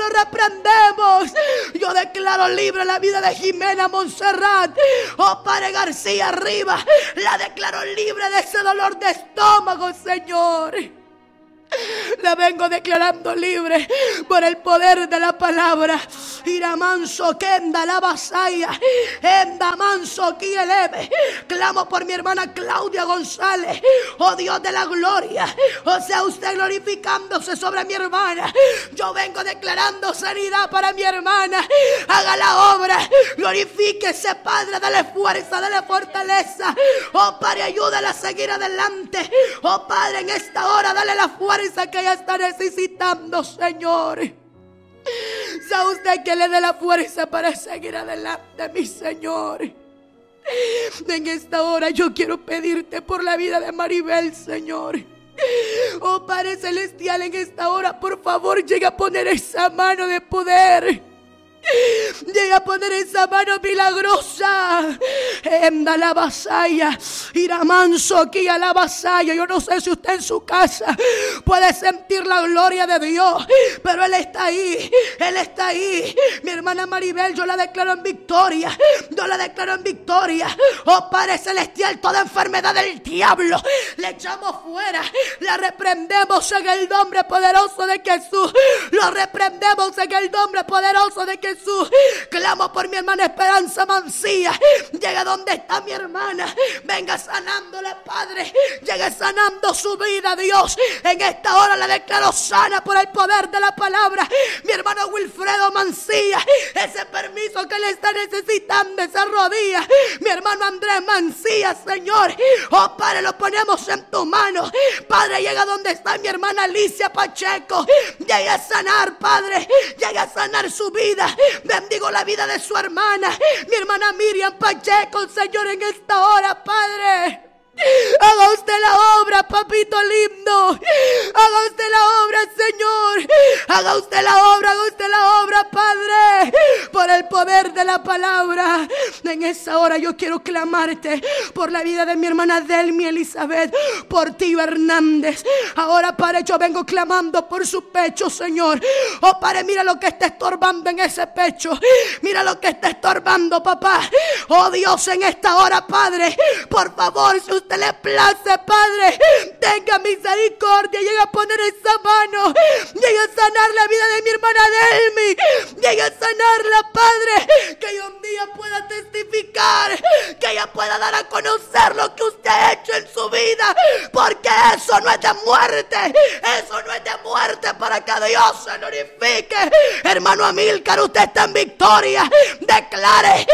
lo reprendemos. Yo declaro libre la vida de Jimena Montserrat. Oh Padre García Rivas, la declaro libre de ese dolor de estómago, Señor. La vengo declarando libre por el poder de la palabra. Iramanso Kenda la Basaya, Enda Manso Kieleme. Clamo por mi hermana Claudia González. Oh Dios de la gloria, o sea usted glorificándose sobre mi hermana. Yo vengo declarando sanidad para mi hermana. Haga la obra, glorifíquese, Padre, dale fuerza, dale fortaleza. Oh Padre, ayúdala a seguir adelante. Oh Padre, en esta hora dale la fuerza que ella está necesitando, Señor. Sea usted que le dé la fuerza para seguir adelante, mi Señor. En esta hora yo quiero pedirte por la vida de Maribel, Señor. Oh Padre Celestial, en esta hora por favor llega a poner esa mano de poder. Llega a poner esa mano milagrosa. Enda la vasalla, iramanso aquí a la vasalla. Yo no sé si usted en su casa puede sentir la gloria de Dios, pero Él está ahí, Él está ahí. Mi hermana Maribel, yo la declaro en victoria. Yo la declaro en victoria. Oh Padre Celestial, toda enfermedad del diablo le echamos fuera. La reprendemos en el nombre poderoso de Jesús. Lo reprendemos en el nombre poderoso de Jesús. Clamo por mi hermana Esperanza Mancilla. Llega donde está mi hermana. Venga sanándole, Padre. Llega sanando su vida, Dios. En esta hora la declaro sana por el poder de la palabra. Mi hermano Wilfredo Mancilla, ese permiso que le está necesitando, esa rodilla. Mi hermano Andrés Mancilla, Señor. Oh Padre, lo ponemos en tu mano. Padre, llega donde está mi hermana Alicia Pacheco. Llega a sanar, Padre. Llega a sanar su vida. Bendigo la vida de su hermana, mi hermana Miriam Pacheco, Señor, en esta hora, Padre. Haga usted la obra, papito lindo. Haga usted la obra, Señor. Haga usted la obra, haga usted la obra, Padre. Por el poder de la palabra. En esa hora yo quiero clamarte por la vida de mi hermana Delmi Elizabeth, por Tío Hernández. Ahora, Padre, yo vengo clamando por su pecho, Señor. Oh, Padre, mira lo que está estorbando en ese pecho. Mira lo que está estorbando, papá. Oh, Dios, en esta hora, Padre, por favor, si usted le place, Padre, tenga misericordia. Llega a poner esa mano. Llega a sanar la vida de mi hermana Delmi. Llega a sanarla, Padre. Que ella un día pueda testificar, que ella pueda dar a conocer lo que usted ha hecho en su vida. Porque eso no es de muerte. Eso no es de muerte, para que Dios se glorifique. Hermano Amílcar, usted está en victoria. Declare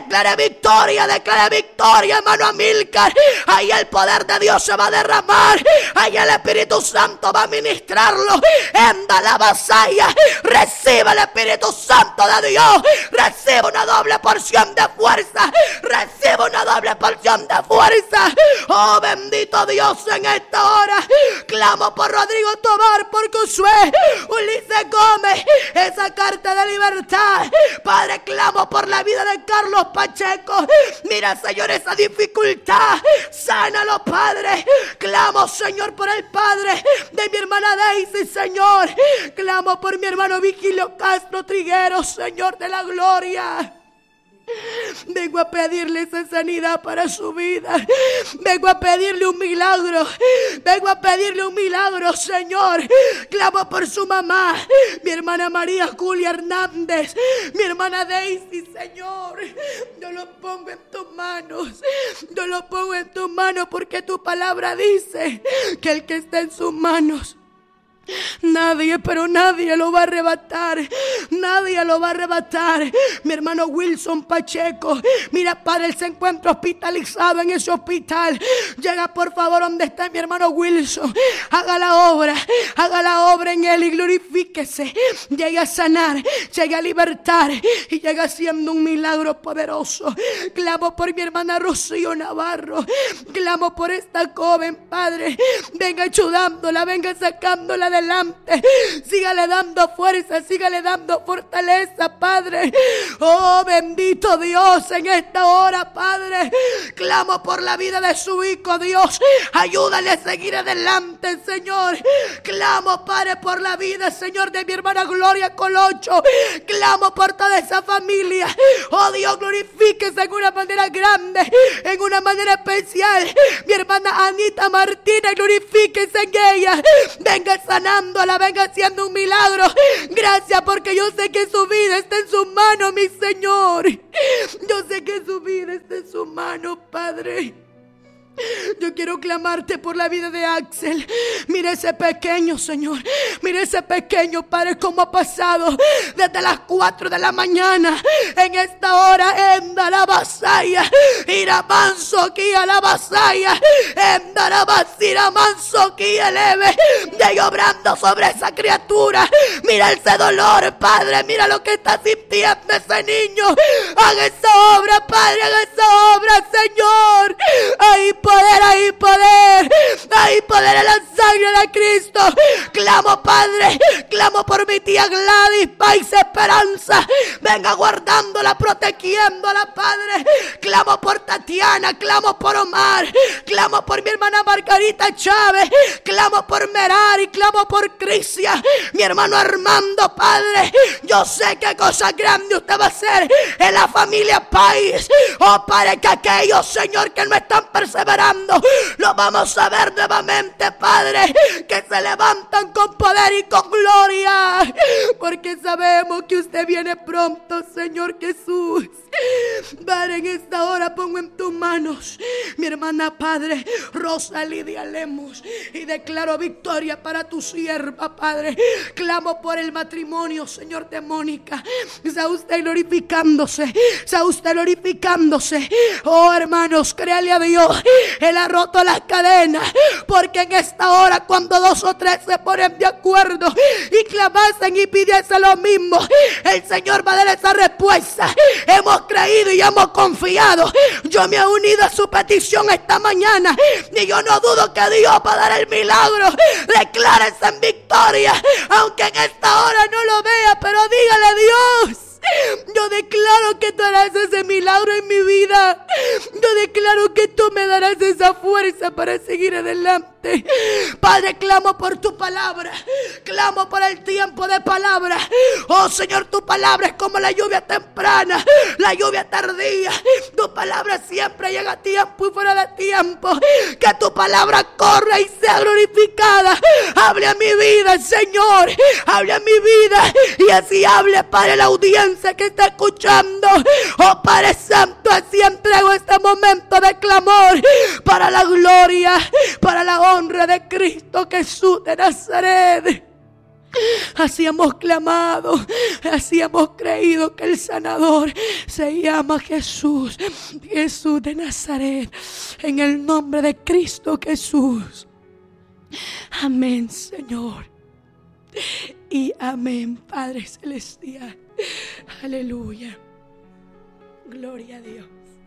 victoria, hermano Amílcar. Ahí el poder de Dios se va a derramar. Ahí el Espíritu Santo va a ministrarlo. Enda la vasalla. Recibe el Espíritu Santo de Dios. Recibe una doble porción de fuerza. Recibe una doble porción de fuerza. Oh, bendito Dios, en esta hora clamo por Rodrigo Tobar, por Josué, Ulises Gómez, esa carta de libertad. Padre, clamo por la vida de Carlos Pacheco. Mira, Señor, esa dificultad. Sánalo, Padre. Clamo, Señor, por el padre de mi hermana Daisy, Señor. Clamo por mi hermano Vigilio Castro Trigueros, Señor de la gloria. Vengo a pedirle esa sanidad para su vida. Vengo a pedirle un milagro. Vengo a pedirle un milagro, Señor. Clamo por su mamá, mi hermana María Julia Hernández, mi hermana Daisy, Señor. Yo lo pongo en tus manos. Yo lo pongo en tus manos, porque tu palabra dice que el que está en sus manos, nadie, pero nadie lo va a arrebatar. Nadie lo va a arrebatar. Mi hermano Wilson Pacheco, mira, Padre, él se encuentra hospitalizado en ese hospital. Llega por favor donde está mi hermano Wilson. Haga la obra en él y glorifíquese. Llegue a sanar, llegue a libertar y llega haciendo un milagro poderoso. Clamo por mi hermana Rocío Navarro. Clamo por esta joven, Padre. Venga ayudándola, venga sacándola adelante. Sígale dando fuerza, sígale dando fortaleza, Padre. Oh, bendito Dios, en esta hora, Padre, clamo por la vida de su hijo, Dios. Ayúdale a seguir adelante, Señor. Clamo, Padre, por la vida, Señor, de mi hermana Gloria Colocho. Clamo por toda esa familia. Oh, Dios, glorifíquese en una manera grande, en una manera especial. Mi hermana Anita Martínez, glorifíquese en ella. Venga sanándola, venga haciendo un milagro. Gracias, porque yo sé que su vida está en sus manos, mi Señor. Yo sé que su vida está en sus manos, Padre. Yo quiero clamarte por la vida de Axel. Mira ese pequeño, Señor. Mira ese pequeño, Padre, cómo ha pasado desde las 4 de la mañana. En esta hora, enda la vasalla. Ira manso aquí a la vasalla. Enda la vasira manso aquí eleve. De obrando sobre esa criatura. Mira ese dolor, Padre. Mira lo que está sintiendo ese niño. Haga esa obra, Padre. Haga esa obra, Señor. Ahí poder en la sangre de Cristo. Clamo, Padre, clamo por mi tía Gladys, Pais Esperanza. Venga guardándola, protegiéndola, Padre. Clamo por Tatiana, clamo por Omar, clamo por mi hermana Margarita Chávez, clamo por Merari, clamo por Crisia, mi hermano Armando, Padre. Yo sé que cosas grandes usted va a hacer en la familia Pais. Oh, Padre, que aquellos, Señor, que no están perseverando, lo vamos a ver nuevamente, Padre, que se levantan con poder y con gloria, porque sabemos que usted viene pronto, Señor Jesús. Padre, en esta hora pongo en tus manos mi hermana, Padre, Rosa Lidia Lemos, y declaro victoria para tu sierva, Padre. Clamo por el matrimonio, Señor, de Mónica. Sea usted glorificándose, sea usted glorificándose. Oh, hermanos, créale a Dios. Él ha roto las cadenas, porque en esta hora, cuando 2 o 3 se ponen de acuerdo y clamasen y pidiesen lo mismo, el Señor va a dar esa respuesta. Hemos creído y hemos confiado. Yo me he unido a su petición esta mañana y yo no dudo que Dios va a dar el milagro. Declárese en victoria, aunque en esta hora no lo vea, pero dígale: Dios, yo declaro que tú harás ese milagro en mi vida. Yo declaro que tú me darás esa fuerza para seguir adelante. Padre, clamo por tu palabra. Clamo por el tiempo de palabra. Oh, Señor, tu palabra es como la lluvia temprana, la lluvia tardía. Tu palabra siempre llega a tiempo y fuera de tiempo. Que tu palabra corra y sea glorificada. Hable a mi vida, Señor. Hable a mi vida. Y así hable, Padre, la audiencia que está escuchando. Oh, Padre Santo, así entrego este momento de clamor para la gloria, para la honra de Cristo Jesús de Nazaret. Así hemos clamado, así hemos creído que el sanador se llama Jesús, Jesús de Nazaret, en el nombre de Cristo Jesús. Amén, Señor, y amén, Padre Celestial. Aleluya, gloria a Dios.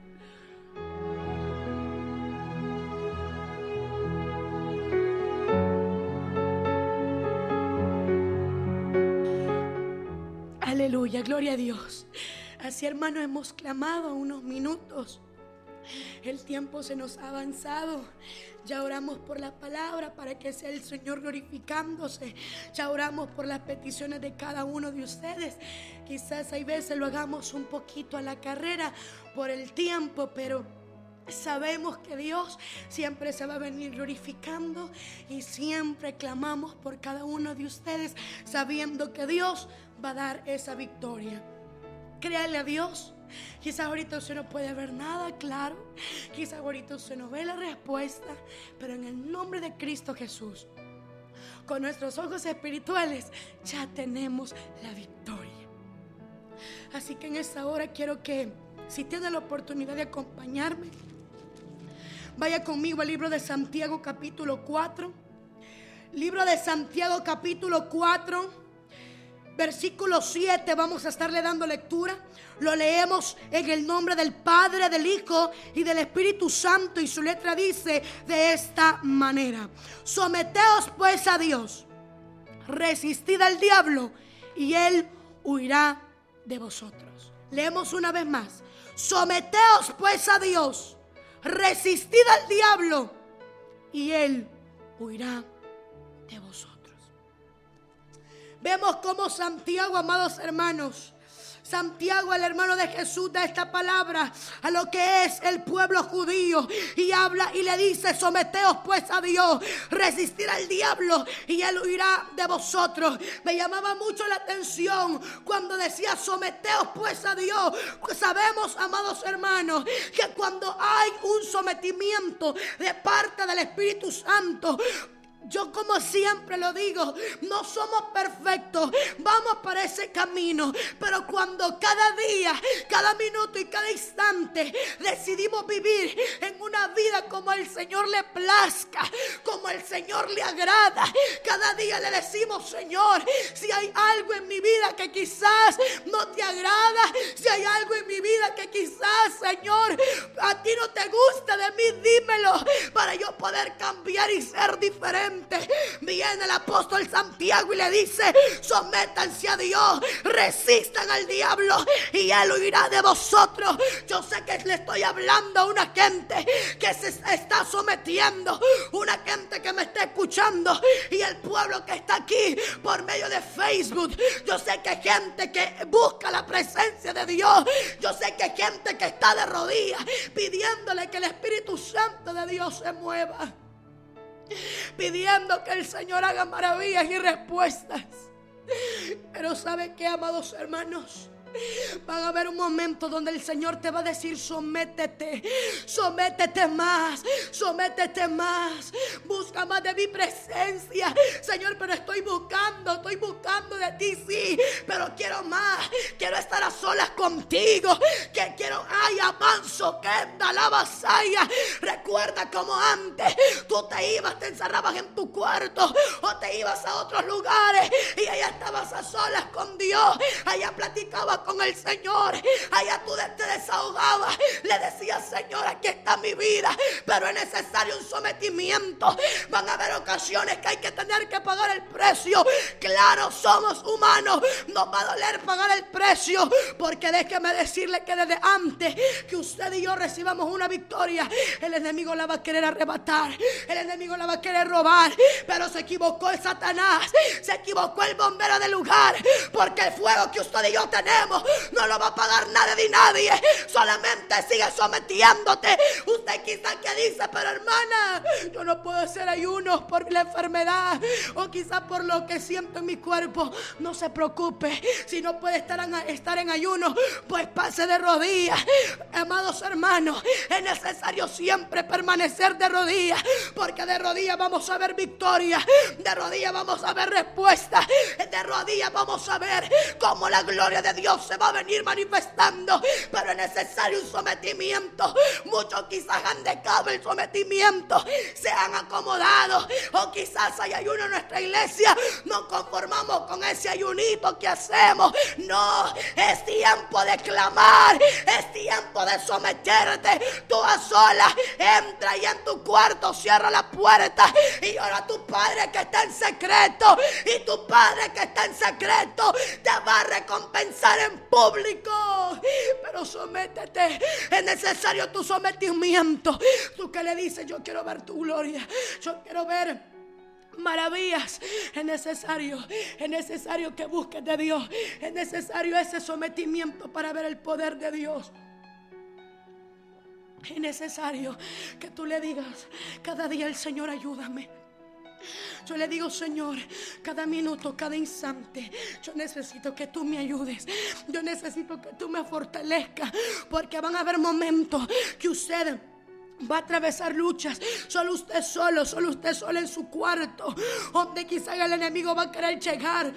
Aleluya, gloria a Dios. Así, hermanos, hemos clamado unos minutos. El tiempo se nos ha avanzado. Ya oramos por la palabra para que sea el Señor glorificándose. Ya oramos por las peticiones de cada uno de ustedes. Quizás hay veces lo hagamos un poquito a la carrera por el tiempo, pero sabemos que Dios siempre se va a venir glorificando, y siempre clamamos por cada uno de ustedes sabiendo que Dios va a dar esa victoria. Créale a Dios. Quizás ahorita usted no puede ver nada claro, quizás ahorita usted no ve la respuesta, pero en el nombre de Cristo Jesús, con nuestros ojos espirituales, ya tenemos la victoria. Así que en esta hora quiero que, si tiene la oportunidad de acompañarme, vaya conmigo al libro de Santiago capítulo 4. Libro de Santiago capítulo 4, versículo 7, vamos a estarle dando lectura. Lo leemos en el nombre del Padre, del Hijo y del Espíritu Santo, y su letra dice de esta manera: someteos pues a Dios, resistid al diablo y él huirá de vosotros. Leemos una vez más. Someteos pues a Dios, resistid al diablo y él huirá de vosotros. Vemos cómo Santiago, amados hermanos, Santiago, el hermano de Jesús, da esta palabra a lo que es el pueblo judío y habla y le dice: someteos pues a Dios, resistir al diablo y él huirá de vosotros. Me llamaba mucho la atención cuando decía someteos pues a Dios. Sabemos, amados hermanos, que cuando hay un sometimiento de parte del Espíritu Santo, yo como siempre lo digo, no somos perfectos, vamos por ese camino, pero cuando cada día, cada minuto y cada instante decidimos vivir en una vida como el Señor le plazca, como el Señor le agrada, cada día le decimos: Señor, si hay algo en mi vida que quizás no te agrada, si hay algo en mi vida que quizás, Señor, a ti no te gusta de mí, dímelo para yo poder cambiar y ser diferente. Viene el apóstol Santiago y le dice: sométanse a Dios, resistan al diablo y él huirá de vosotros. Yo sé que le estoy hablando a una gente que se está sometiendo, una gente que me está escuchando y el pueblo que está aquí por medio de Facebook. Yo sé que hay gente que busca la presencia de Dios. Yo sé que hay gente que está de rodillas pidiéndole que el Espíritu Santo de Dios se mueva, pidiendo que el Señor haga maravillas y respuestas. Pero ¿sabe qué, amados hermanos? Va a haber un momento donde el Señor te va a decir: sométete, sométete más, sométete más, busca más de mi presencia. Señor, pero estoy buscando de ti, sí, pero quiero más, quiero estar a solas contigo, que quiero, ay, avanzo, que da la vasalla. Recuerda como antes tú te ibas, te encerrabas en tu cuarto o te ibas a otros lugares y allá estabas a solas con Dios, allá platicabas con el Señor, allá tú te desahogabas, le decías: Señor, aquí está mi vida, pero es necesario un sometimiento. Van a haber ocasiones que hay que tener que pagar el precio. Claro, somos humanos, nos va a doler pagar el precio, porque déjeme decirle que desde antes que usted y yo recibamos una victoria, el enemigo la va a querer arrebatar, el enemigo la va a querer robar. Pero se equivocó el Satanás, se equivocó el bombero del lugar, porque el fuego que usted y yo tenemos no lo va a pagar nadie ni nadie. Solamente sigue sometiéndote. Usted quizás que dice: pero hermana, yo no puedo hacer ayunos por la enfermedad o quizás por lo que siento en mi cuerpo. No se preocupe, si no puede estar en ayuno, pues pase de rodillas. Amados hermanos, es necesario siempre permanecer de rodillas, porque de rodillas vamos a ver victoria, de rodillas vamos a ver respuesta, de rodillas vamos a ver cómo la gloria de Dios se va a venir manifestando. Pero es necesario un sometimiento. Muchos quizás han dejado el sometimiento, se han acomodado, o quizás hay ayuno en nuestra iglesia, nos conformamos con ese ayunito que hacemos. No, es tiempo de clamar, es tiempo de someterte. Tú a solas, entra y en tu cuarto cierra la puerta y ora a tu Padre que está en secreto, y tu Padre que está en secreto te va a recompensar en público. Pero sométete, es necesario tu sometimiento. Tú que le dices: yo quiero ver tu gloria, yo quiero ver maravillas. Es necesario que busques de Dios, es necesario ese sometimiento para ver el poder de Dios. Es necesario que tú le digas cada día: el Señor, ayúdame. Yo le digo: Señor, cada minuto, cada instante, yo necesito que tú me ayudes, yo necesito que tú me fortalezcas, porque van a haber momentos que usted va a atravesar luchas, solo usted sola en su cuarto, donde quizás el enemigo va a querer llegar,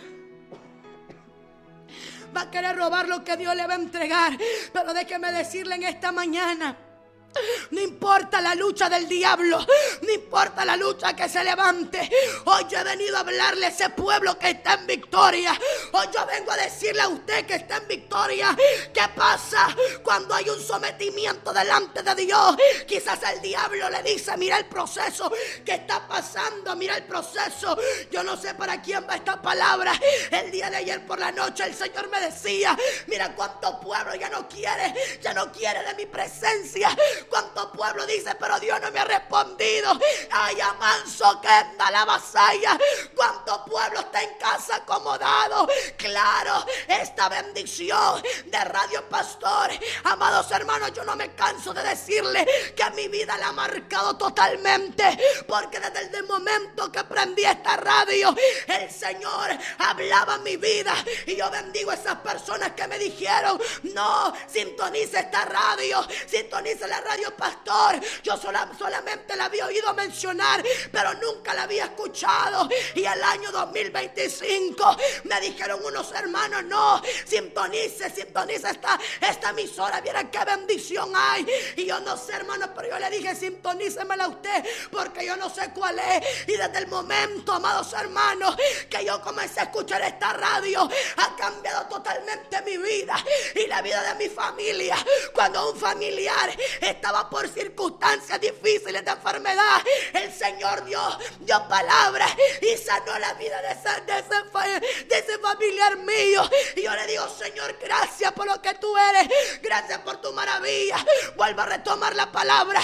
va a querer robar lo que Dios le va a entregar. Pero déjeme decirle en esta mañana: No importa la lucha del diablo, no importa la lucha que se levante. Hoy yo he venido a hablarle a ese pueblo que está en victoria. Hoy yo vengo a decirle a usted que está en victoria. ¿Qué pasa cuando hay un sometimiento delante de Dios? Quizás el diablo le dice: mira el proceso que está pasando, mira el proceso. Yo no sé para quién va esta palabra. El día de ayer por la noche el Señor me decía: mira cuánto pueblo ya no quiere de mi presencia. Cuánto pueblo dice: pero Dios no me ha respondido. Ay, amanso que anda la vasalla. Cuánto pueblo está en casa acomodado. Claro, esta bendición de Radio Pastor, amados hermanos, yo no me canso de decirle que mi vida la ha marcado totalmente, porque desde el momento que prendí esta radio, el Señor hablaba mi vida. Y yo bendigo a esas personas que me dijeron: no, sintonice esta radio, sintonice la Radio Pastor. Yo solamente la había oído mencionar, pero nunca la había escuchado. Y el año 2025 me dijeron unos hermanos: no, sintonice esta emisora, vieran qué bendición hay. Y yo no sé, hermano, pero yo le dije: sintonícemela usted, porque yo no sé cuál es. Y desde el momento, amados hermanos, que yo comencé a escuchar esta radio, ha cambiado totalmente mi vida y la vida de mi familia. Cuando un familiar estaba por circunstancias difíciles de enfermedad, el Señor dio palabra y sanó la vida de ese familiar mío. Y yo le digo: Señor, gracias por lo que tú eres, gracias por tu maravilla. Vuelvo a retomar la palabra.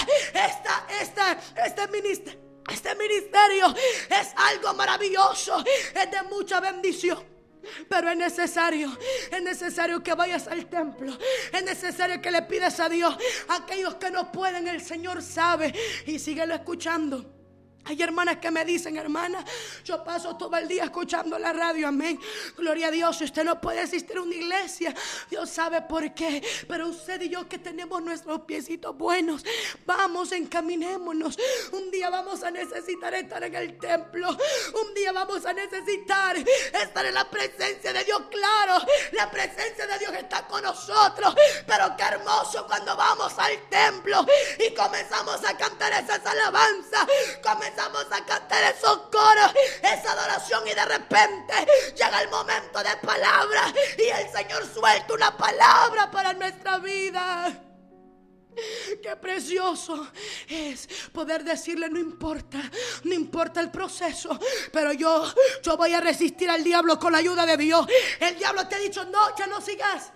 Este ministerio es algo maravilloso, es de mucha bendición. Pero es necesario que vayas al templo. Es necesario que le pidas a Dios. Aquellos que no pueden, el Señor sabe. Y síguelo escuchando. Hay hermanas que me dicen: hermana, yo paso todo el día escuchando la radio, amén. Gloria a Dios. Si usted no puede asistir a una iglesia, Dios sabe por qué. Pero usted y yo, que tenemos nuestros piecitos buenos, vamos, encaminémonos. Un día vamos a necesitar estar en el templo. Un día vamos a necesitar estar en la presencia de Dios. Claro, la presencia de Dios está con nosotros. Pero qué hermoso cuando vamos al templo y comenzamos a cantar esas alabanzas. Comenzamos a cantar esos coros, esa adoración, y de repente llega el momento de palabra y el Señor suelta una palabra para nuestra vida. Qué precioso es poder decirle: no importa el proceso, pero yo voy a resistir al diablo con la ayuda de Dios. El diablo te ha dicho: no, ya no sigas.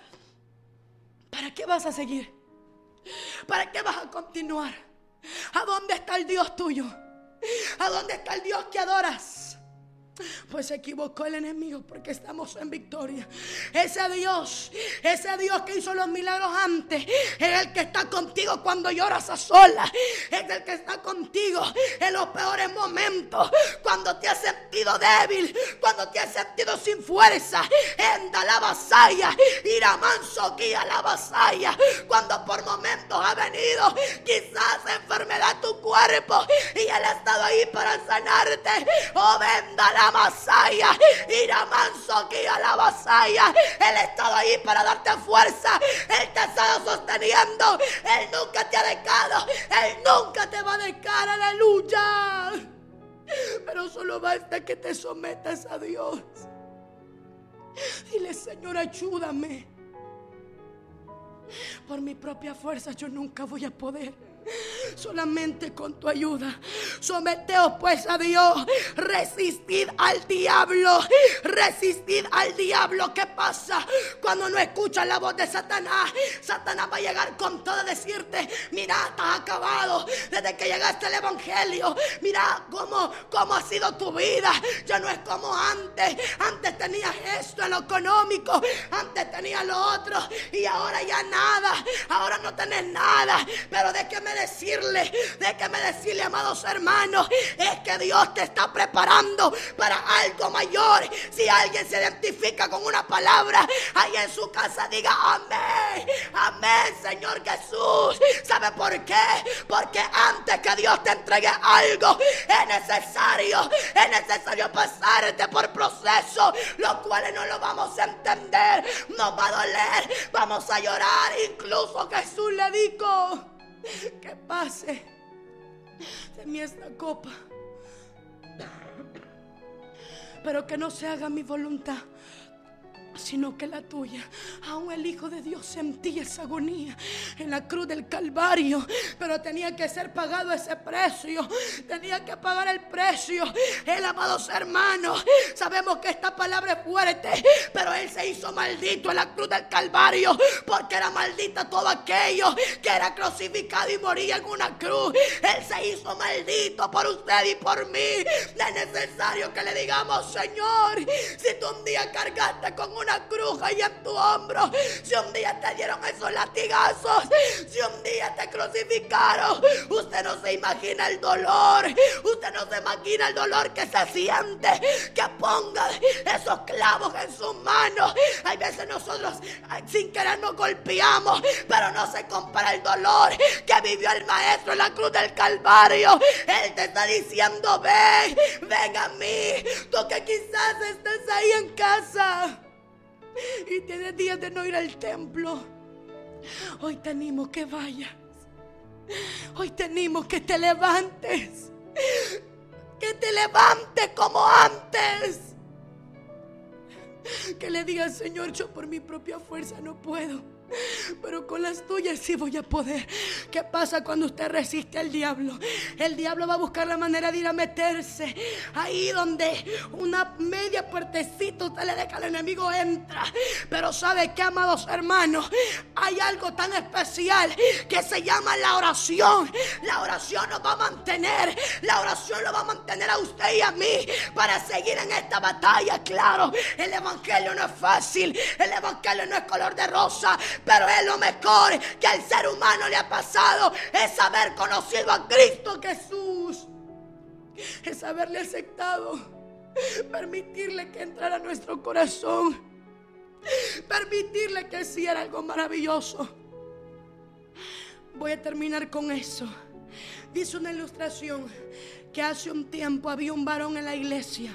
¿Para qué vas a seguir? ¿Para qué vas a continuar? ¿A dónde está el Dios tuyo? ¿A dónde está el Dios que adoras? Pues se equivocó el enemigo, porque estamos en victoria. Ese Dios que hizo los milagros antes, es el que está contigo cuando lloras a solas. Es el que está contigo en los peores momentos, cuando te has sentido débil, cuando te has sentido sin fuerza. Enda la vasalla, irá manso guía la vasalla. Cuando por momentos ha venido quizás enfermedad a tu cuerpo y Él ha estado ahí para sanarte. Oh, venda la vasalla, irá manso guía la vasalla. Él ha estado ahí para darte fuerza. Él te ha estado sosteniendo. Él nunca te ha dejado. Él nunca te va a dejar. Aleluya. Pero solo basta que te sometas a Dios. Dile: Señor, ayúdame. Por mi propia fuerza yo nunca voy a poder. Solamente con tu ayuda. Someteos pues a Dios. Resistid al diablo. Resistid al diablo. ¿Qué pasa cuando no escuchas la voz de Satanás? Satanás va a llegar con todo a decirte: mira, estás acabado desde que llegaste al evangelio. Mira cómo ha sido tu vida. Ya no es como antes. Antes tenías esto en lo económico, antes tenías lo otro, y ahora ya nada. Ahora no tenés nada. Pero déjeme decirle, amados hermanos, es que Dios te está preparando para algo mayor. Si alguien se identifica con una palabra ahí en su casa, diga: amén, amén, Señor Jesús. ¿Sabe por qué? Porque antes que Dios te entregue algo, es necesario pasarte por procesos, los cuales no lo vamos a entender, nos va a doler, vamos a llorar. Incluso Jesús le dijo: que pase de mí esta copa, pero que no se haga mi voluntad, sino que la tuya. Aún el Hijo de Dios sentía esa agonía en la cruz del Calvario, pero tenía que ser pagado ese precio, tenía que pagar el precio. Amados hermanos, sabemos que esta palabra es fuerte, pero Él se hizo maldito en la cruz del Calvario, porque era maldita todo aquello que era crucificado y moría en una cruz. Él se hizo maldito por usted y por mí. Es necesario que le digamos: Señor, si tú un día cargaste con una cruz ahí en tu hombro, si un día te dieron esos latigazos, si un día te crucificaron, usted no se imagina el dolor, usted no se imagina el dolor que se siente, que ponga esos clavos en sus manos. Hay veces nosotros sin querer nos golpeamos, pero no se compara el dolor que vivió el Maestro en la cruz del Calvario. Él te está diciendo: ven a mí, tú que quizás estés ahí en casa y tienes días de no ir al templo. Hoy te animo que vayas. Hoy te animo que te levantes. Que te levantes como antes. Que le digas: Señor, yo por mi propia fuerza no puedo, pero con las tuyas sí voy a poder. ¿Qué pasa cuando usted resiste al diablo? El diablo va a buscar la manera de ir a meterse ahí donde una media puertecita usted le deja al enemigo, entra. Pero ¿sabe qué, amados hermanos? Hay algo tan especial que se llama la oración. La oración nos va a mantener, la oración lo va a mantener a usted y a mí para seguir en esta batalla. Claro, el evangelio no es fácil, el evangelio no es color de rosa, pero es lo mejor que al ser humano le ha pasado, es haber conocido a Cristo Jesús, es haberle aceptado, permitirle que entrara a nuestro corazón, permitirle que hiciera algo maravilloso. Voy a terminar con eso. Dice una ilustración que hace un tiempo había un varón en la iglesia,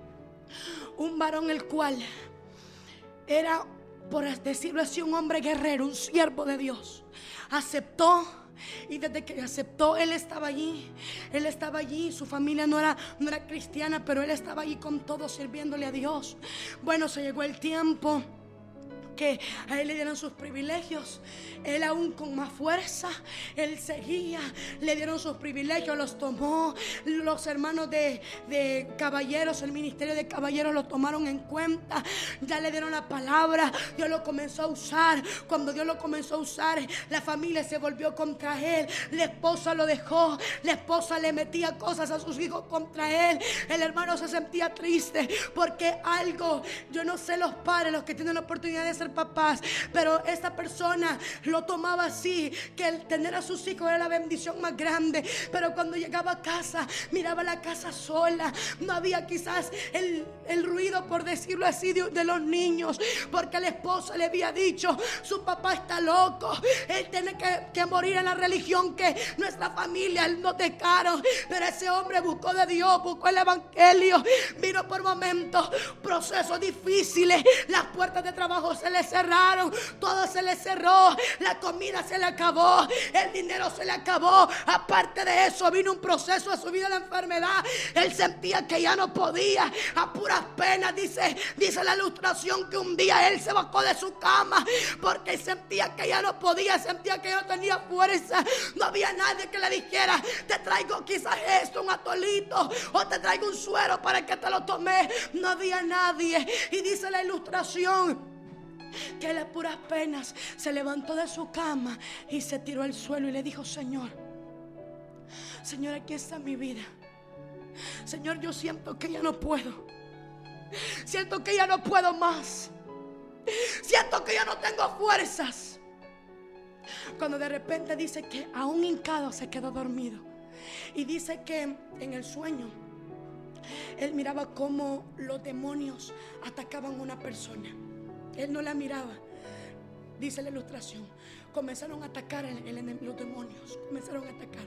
un varón el cual era, por decirlo así, un hombre guerrero, un siervo de Dios. Aceptó, y desde que aceptó, él estaba allí, su familia no era cristiana, pero él estaba allí con todo, sirviéndole a Dios. Bueno, se llegó el tiempo que a él le dieron sus privilegios. Él aún con más fuerza, él seguía, le dieron sus privilegios, los tomó. Los hermanos de caballeros, el ministerio de caballeros lo tomaron en cuenta. Ya le dieron la palabra, Dios lo comenzó a usar. Cuando Dios lo comenzó a usar, la familia se volvió contra él. La esposa lo dejó, la esposa le metía cosas a sus hijos contra él. El hermano se sentía triste porque algo, yo no sé los padres, los que tienen la oportunidad de ser papás, pero esta persona lo tomaba así, que el tener a sus hijos era la bendición más grande. Pero cuando llegaba a casa, miraba la casa sola, no había quizás el ruido, por decirlo así, de los niños, porque la esposa le había dicho: su papá está loco, él tiene que morir en la religión que nuestra familia nos dejaron. Pero ese hombre buscó de Dios, buscó el evangelio, vino por momentos, procesos difíciles, las puertas de trabajo se le cerraron, todo se le cerró, la comida se le acabó, el dinero se le acabó. Aparte de eso, vino un proceso a su vida de enfermedad. Él sentía que ya no podía, a puras penas, dice la ilustración, que un día él se bajó de su cama porque él sentía que ya no podía, sentía que ya no tenía fuerza. No había nadie que le dijera: te traigo quizás esto, un atolito, o te traigo un suero para que te lo tomes. No había nadie. Y dice la ilustración que él a puras penas se levantó de su cama y se tiró al suelo y le dijo: Señor, aquí está mi vida. Señor, yo siento que ya no puedo. Siento que ya no puedo más. Siento que ya no tengo fuerzas. Cuando de repente dice que aún hincado se quedó dormido. Y dice que en el sueño él miraba cómo los demonios atacaban a una persona. Él no la miraba. Dice la ilustración, comenzaron a atacar los demonios, comenzaron a atacar.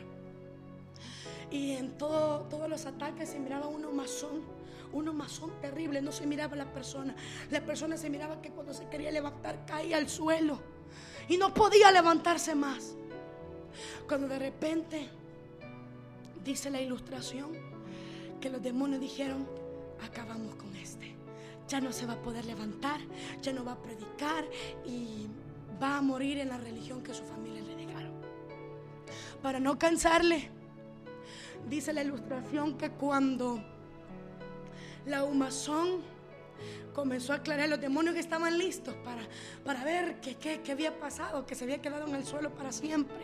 Y en todos los ataques se miraba uno masón terrible. No se miraba la persona se miraba que cuando se quería levantar caía al suelo y no podía levantarse más. Cuando de repente, dice la ilustración, que los demonios dijeron: acabamos con este. Ya no se va a poder levantar, ya no va a predicar y va a morir en la religión que su familia le dejaron. Para no cansarle, dice la ilustración que cuando la humazón comenzó a aclarar, los demonios que estaban listos para ver qué había pasado, que se había quedado en el suelo para siempre,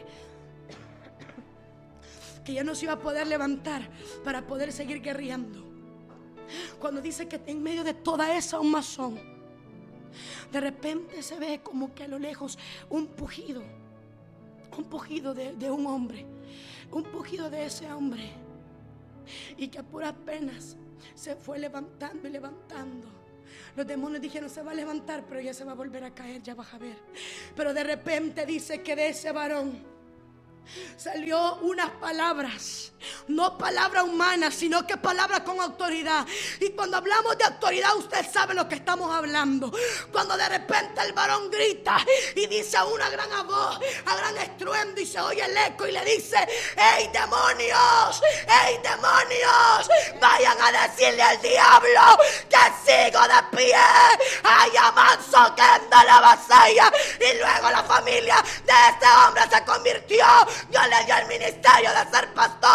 que ya no se iba a poder levantar para poder seguir guerreando. Cuando dice que en medio de toda esa humazón, de repente se ve como que a lo lejos un pujido de un hombre, un pujido de ese hombre, y que a puras penas se fue levantando y levantando. Los demonios dijeron: se va a levantar, pero ya se va a volver a caer, ya vas a ver. Pero de repente dice que de ese varón salió unas palabras, no palabra humana, sino que palabra con autoridad. Y cuando hablamos de autoridad, usted sabe lo que estamos hablando. Cuando de repente el varón grita y dice a una gran voz, a gran estruendo, y se oye el eco y le dice: ¡Ey demonios! ¡Ey demonios! Vayan a decirle al diablo que sigo de pie. ¡Ay, amanso que anda la vasalla! Y luego la familia de este hombre se convirtió. Yo le di el ministerio de ser pastor